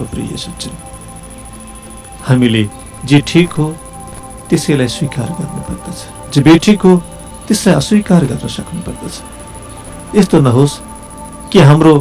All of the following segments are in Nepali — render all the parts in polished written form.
प्रिय सज्जन। हामीले जे ठिक हो त्यसैलाई स्वीकार गर्नुपर्दछ, जे बेठिक हो त्यसलाई अस्वीकार गर्न सक्नुपर्दछ। यस्तो नहोस् कि हाम्रो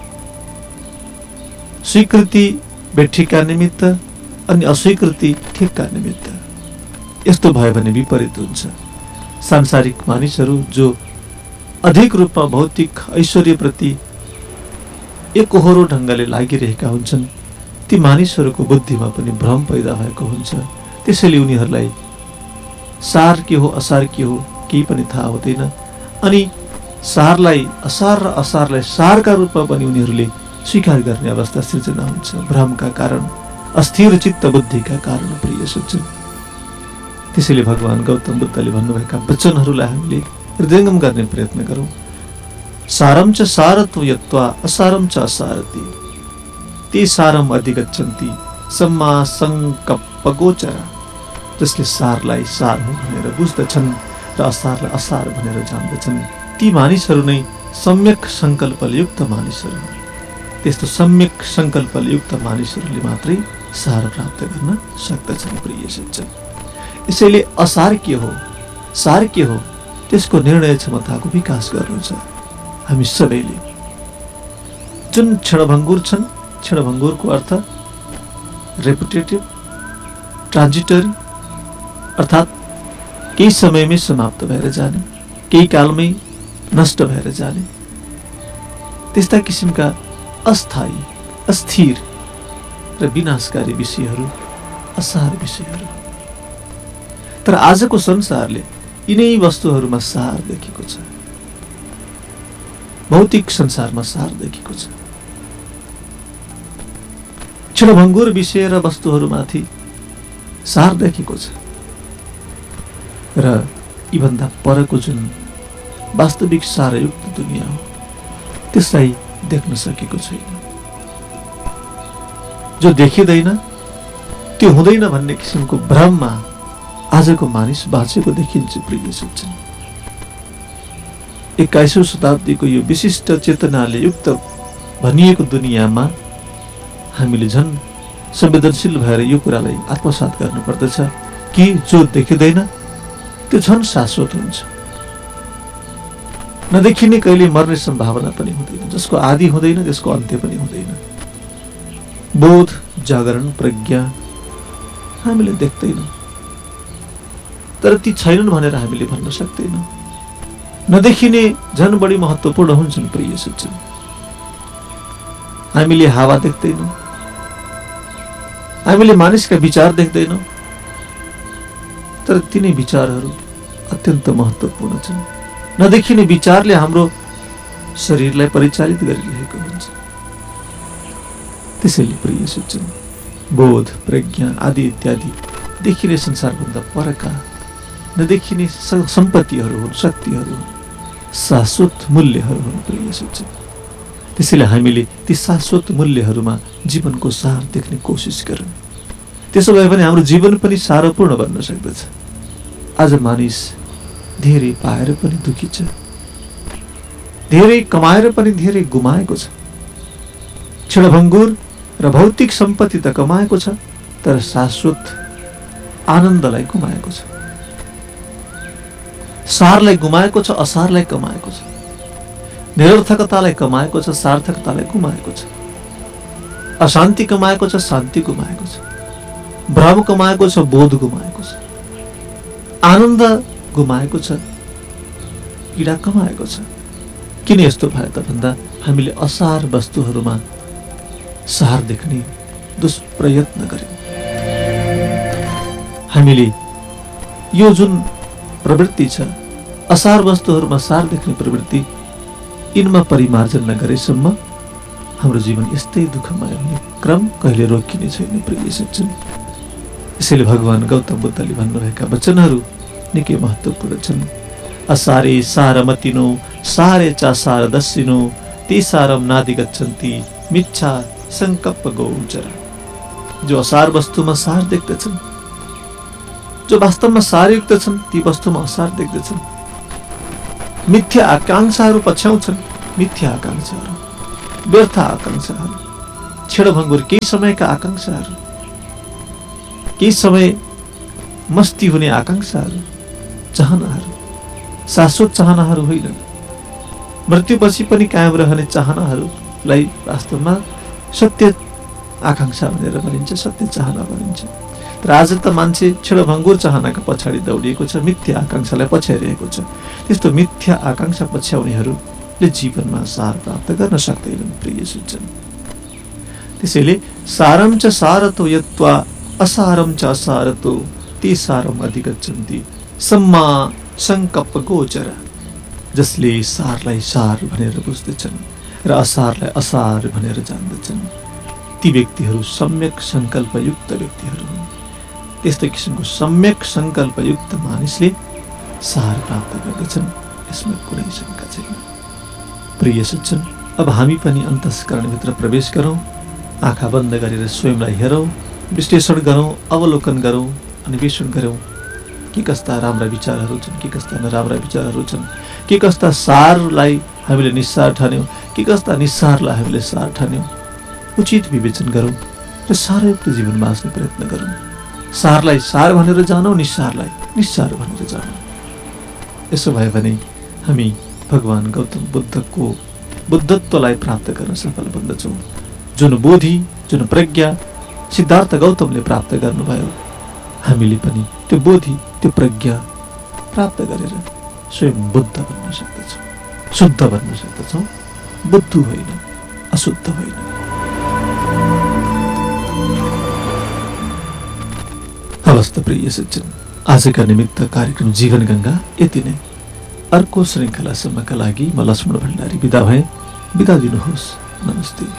स्वीकृति बेठिकका निमित्त अनि अस्वीकृति ठिकका निमित्त। यस्तो भयो भने विपरीत हुन्छ। सांसारिक मानिसहरू जो अधिक रूपमा भौतिक ऐश्वर्यप्रति एकहोरो ढङ्गले लागिरहेका हुन्छन्, ती मानिसहरूको बुद्धिमा पनि भ्रम पैदा भएको हुन्छ। त्यसैले उनीहरूलाई सार के हो असार के हो केही पनि थाहा हुँदैन, अनि सारलाई असार र असारलाई सारका रूपमा पनि उनीहरूले स्वीकार गर्ने अवस्था सिर्जना हुन्छ, भ्रमका कारण, अस्थिर चित्त बुद्धिका कारण प्रिय सज्जन। त्यसैले भगवान गौतम बुद्धले भन्नुभएका वचनहरूलाई हामीले हृदयङ्गम गर्ने प्रयत्न गरौँ। सारम च सारत्व यत्वा असारम च असारति ते सारम अधिगच्छन्ति सम्मा संकप्प गोचरा। जसले सारलाई सार हो भनेर बुझ्दछन् र असारलाई असार भनेर जान्दछन्, ती मानिसहरू नै सम्यक सङ्कल्पयुक्त मानिसहरू हुन्। त्यस्तो सम्यक सङ्कल्पयुक्त मानिसहरूले मात्रै सार प्राप्त गर्न सक्दछन् प्रिय सज्जन। यसैले असार के हो सार के हो त्यसको निर्णय क्षमताको विकास गर्नु छ। हामी सबैले जुन क्षणभङ्गुर छन्, क्षणभङ्गुरको अर्थ रेपुटेटिभ, ट्रान्जिटरी, अर्थात् केही समयमै समाप्त भएर जाने, केही कालमै नष्ट भएर जाने, त्यस्ता किसिमका अस्थायी, अस्थिर र विनाशकारी विषयहरू असार विषयहरू। तर आजको संसारले यिनै वस्तुहरूमा सार देखेको छ, भौतिक संसारमा सार देखेको छ। क्षणभङ्गुर विषय र वस्तुहरूमाथि सार देखेको छ र यीभन्दा परको जुन वास्तविक सारयुक्त दुनियाँ हो त्यसलाई देख्न सकेको छैन। जो देखिँदैन त्यो हुँदैन भन्ने किसिमको भ्रममा आजको मानिस बाँचेको देखिन्छ प्रिय सज्जन। 21औं शताब्दीको यो विशिष्ट चेतनाले युक्त भनिएको दुनियाँमा हामीले झन् संवेदनशील भएर यो कुरालाई आत्मसात गर्नुपर्दछ कि जो देखिँदैन त्यो झन् शाश्वत हुन्छ। नदेखिने कहिले मर्ने सम्भावना पनि हुँदैन, जसको आदि हुँदैन त्यसको अन्त्य पनि हुँदैन। बोध, जागरण, प्रज्ञा हामीले देख्दैनौँ, तर ती छैनन् भनेर हामीले भन्न सक्दैनौँ। नदेखिने झन् बढी महत्त्वपूर्ण हुन्छन् प्रिय सज्जन। हामीले हावा देख्दैनौँ, हामीले मानिसका विचार देख्दैनौँ, तर तिनै विचारहरू अत्यन्त महत्त्वपूर्ण छन्। नदेखिने विचारले हाम्रो शरीरलाई परिचालित गरिरहेको हुन्छ। त्यसैले प्रिय सज्जन, बोध, प्रज्ञा आदि इत्यादि देखिने संसारभन्दा परका नदेखिने सम्पत्तिहरू हुन्, शक्तिहरू हुन्, शाश्वत मूल्यहरू हुन् प्रिय सज्जन। त्यसैले हामीले ती शाश्वत मूल्यहरूमा जीवनको सार देख्ने कोसिस गरौँ। त्यसो भए भने हाम्रो जीवन पनि सारपूर्ण बन्न सक्दछ। आज मानिस धेरै पाएर पनि दुखी छ, धेरै कमाएर पनि धेरै गुमाएको छ। क्षणभङ्गुर र भौतिक सम्पत्ति त कमाएको छ, तर शाश्वत आनन्दलाई गुमाएको छ। सारलाई गुमाएको छ, असारलाई कमाएको छ। निरर्थकतालाई कमाएको छ, सार्थकतालाई गुमाएको छ। अशान्ति कमाएको छ, शान्ति गुमाएको छ। भ्रम कमाएको छ, बोध गुमाएको छ। आनन्द गुमाएको छ, पीडा कमाएको छ। किन यस्तो भयो त भन्दा हामीले असार वस्तुहरूमा सार देख्ने दुष्प्रयत्न गर्यौं। हामीले यो जुन प्रवृत्ति छ, असार वस्तुहरूमा सार देख्ने प्रवृत्ति, यिनमा परिमार्जन नगरेसम्म हाम्रो जीवन यस्तै दुःखमय हुने क्रम कहिले रोकिने छैन प्रिय सज्जन। यसैले भगवान गौतम बुद्धले भन्नुभएका वचनहरू निकै महत्त्वपूर्ण छन्। असारे सारमतिनो सारे चासार दस्सिनो ते सारम नादिगच्छन्ति मिच्छा संकल्प गोचरा। जो असार वस्तुमा सार देख्दछन्, जो वास्तवमा सारयुक्त छन्, ती वस्तुमा असार देख्दछन्। मिथ्या आकांक्षाहरू पछ्याउँछन्, मिथ्या आकांक्षाहरू, व्यर्थ आकांक्षाहरू, क्षणभङ्गुर केही समयका आकांक्षाहरू, केही समय मस्ती हुने आकांक्षाहरू, चाहनाहरू शाश्वत चाहनाहरू होइनन्। मृत्युपछि पनि कायम रहने चाहनाहरूलाई वास्तवमा सत्य आकांक्षा भनेर भनिन्छ, सत्य चाहना भनिन्छ। तर आज त मान्छे क्षणभङ्गुर चाहनाका पछाडि दौडिएको छ, मिथ्या आकांक्षालाई पछ्याइरहेको छ। त्यस्तो मिथ्या आकांक्षा पछ्याउनेहरूले जीवनमा सार प्राप्त गर्न सक्दैनन् प्रिय सज्जन। त्यसैले सारं च सारतो यत्वा असारं च असारतो ते सारम अधिगच्छन्ति सम्मा संकल्प गोचर। जसले सारलाई सार भनेर बुझ्दछन् र असारलाई असार भनेर जान्दछन् ती व्यक्तिहरू सम्यक संकल्पयुक्त व्यक्तिहरू हुन्। त्यस्तो किसिमको सम्यक संकल्पयुक्त मानिसले सार प्राप्त गर्दछन्, यसमा कुनै शंका छैन। प्रिय सज्जन, अब हामी पनि अन्तस्करणभित्र प्रवेश गरौँ, आँखा बन्द गरेर स्वयंलाई हेरौँ, विश्लेषण गरौँ, अवलोकन गरौँ, अन्वेषण गरौँ के कस्ता राम्रा विचारहरू छन्, के कस्ता नराम्रा विचारहरू छन्, के कस्ता सारलाई हामीले निस्सार ठान्यौँ, के कस्ता निस्सारलाई हामीले सार ठान्यौँ। उचित विवेचन गरौँ र सारयुक्त जीवन बाँच्ने प्रयत्न गरौँ। सारलाई सार भनेर जानौँ, निस्सारलाई निस्सार भनेर जानौँ। यसो भयो भने हामी भगवान गौतम बुद्धको बुद्धत्वलाई प्राप्त गर्न सफल बन्दछौँ। जुन बोधि, जुन प्रज्ञा सिद्धार्थ गौतमले प्राप्त गर्नुभयो, हामीले पनि त्यो बोधि, त्यो प्रज्ञा प्राप्त गरेर स्वयं बुद्ध बन्न सक्दछौँ, शुद्ध बन्न सक्दछौँ। बुद्धु होइन, अशुद्ध होइन। हवस् त प्रिय सज्जन, आजका निमित्त कार्यक्रम जीवन गंगा यति नै। अर्को श्रृङ्खलासम्मका लागि म लक्ष्मण भण्डारी बिदा भएँ। बिदा दिनुहोस्। नमस्ते।